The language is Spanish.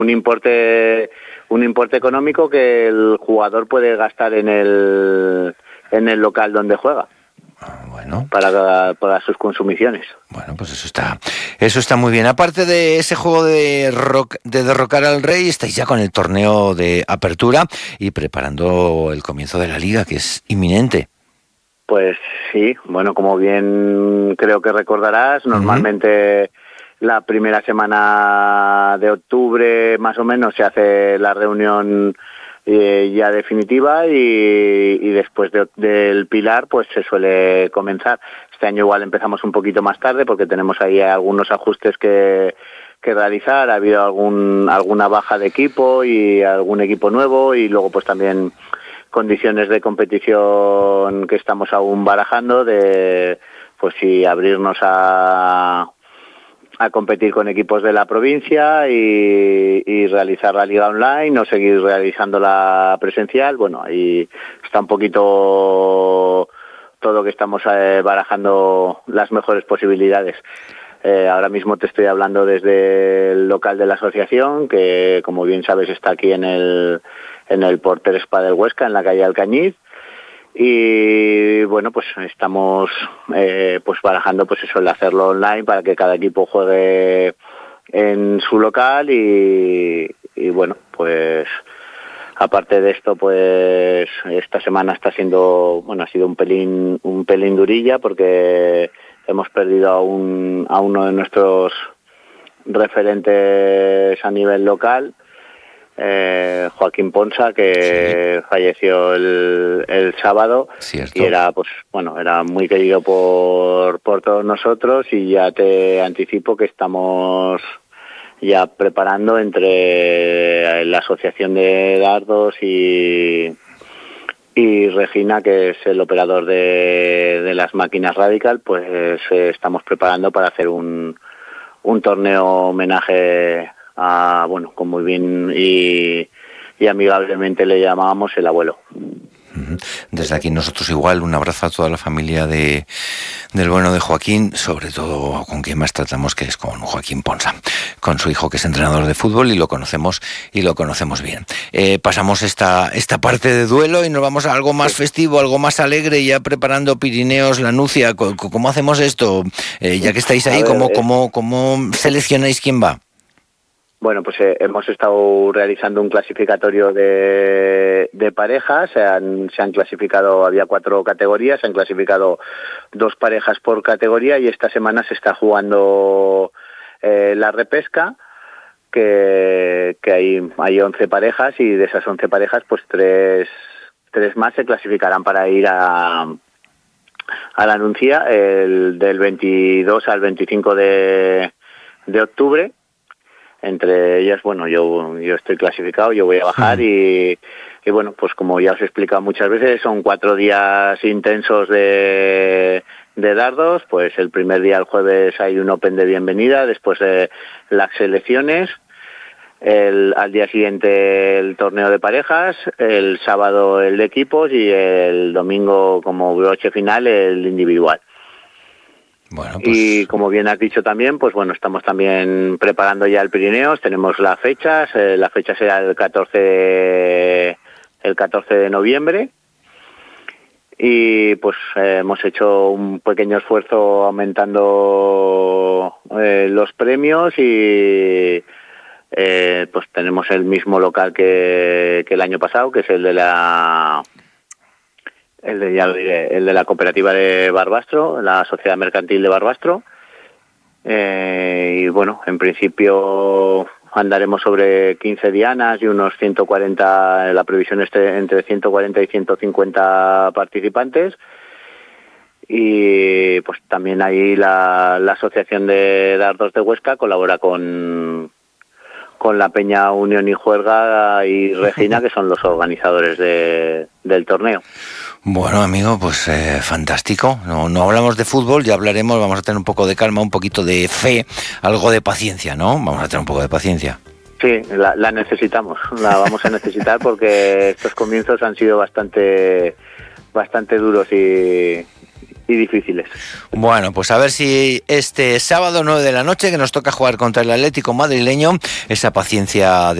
un importe económico que el jugador puede gastar en el local donde juega. Bueno, para sus consumiciones. Bueno, pues eso está muy bien. Aparte de ese juego de derrocar al Rey, estáis ya con el torneo de apertura y preparando el comienzo de la liga, que es inminente. Pues sí, bueno, como bien creo que recordarás, normalmente la primera semana de octubre más o menos se hace la reunión ya definitiva y después del Pilar pues se suele comenzar. Este año igual empezamos un poquito más tarde porque tenemos ahí algunos ajustes que realizar. Ha habido alguna baja de equipo y algún equipo nuevo y luego pues también condiciones de competición que estamos aún barajando de pues si abrirnos a competir con equipos de la provincia y realizar la liga online o seguir realizando la presencial. Bueno, ahí está un poquito todo que estamos barajando las mejores posibilidades. Ahora mismo te estoy hablando desde el local de la asociación, que como bien sabes está aquí en el Porter Spa del Huesca, en la calle Alcañiz. Y bueno, pues estamos pues barajando pues eso, el hacerlo online para que cada equipo juegue en su local y bueno, pues aparte de esto, pues esta semana ha sido un pelín durilla porque hemos perdido a uno de nuestros referentes a nivel local, Joaquín Ponsa, que falleció el sábado. Cierto. Y era muy querido por todos nosotros y ya te anticipo que estamos ya preparando entre la asociación de dardos y Regina, que es el operador de las máquinas Radical, pues estamos preparando para hacer un torneo homenaje a, bueno, como muy bien y amigablemente le llamábamos el abuelo. Desde aquí nosotros igual un abrazo a toda la familia del bueno de Joaquín, sobre todo con quien más tratamos, que es con Joaquín Ponsa, con su hijo que es entrenador de fútbol y lo conocemos bien. Pasamos esta parte de duelo y nos vamos a algo más festivo, algo más alegre, ya preparando Pirineos, la Nucia. ¿Cómo hacemos esto? Ya que estáis ahí, ¿cómo seleccionáis quién va? Bueno, pues hemos estado realizando un clasificatorio de parejas. Se han clasificado, había 4 categorías, se han clasificado 2 parejas por categoría y esta semana se está jugando la repesca, que hay 11 parejas y de esas 11 parejas pues 3 más se clasificarán para ir a la Nuncia del 22 al 25 de octubre. Entre ellas, bueno, yo estoy clasificado, yo voy a bajar y bueno, pues como ya os he explicado muchas veces, son 4 días intensos de dardos. Pues el primer día, el jueves, hay un Open de bienvenida, después las selecciones, al día siguiente el torneo de parejas, el sábado el de equipos y el domingo como broche final el individual. Bueno, pues... Y como bien has dicho también, pues bueno, estamos también preparando ya el Pirineos, tenemos las fechas, la fecha será el 14 de noviembre y pues hemos hecho un pequeño esfuerzo aumentando los premios y pues tenemos el mismo local que el año pasado, que es el de la cooperativa de Barbastro, la sociedad mercantil de Barbastro. Y bueno, en principio andaremos sobre 15 dianas y unos 140, la previsión es entre 140 y 150 participantes. Y pues también ahí la asociación de dardos de Huesca colabora con la Peña Unión y Juerga y Regina, que son los organizadores del torneo. Bueno, amigo, pues fantástico. No hablamos de fútbol, ya hablaremos, vamos a tener un poco de calma, un poquito de fe, algo de paciencia, ¿no? Vamos a tener un poco de paciencia. Sí, la necesitamos, la vamos a necesitar porque estos comienzos han sido bastante duros y y difíciles. Bueno, pues a ver si este sábado 9 de la noche, que nos toca jugar contra el Atlético madrileño, esa paciencia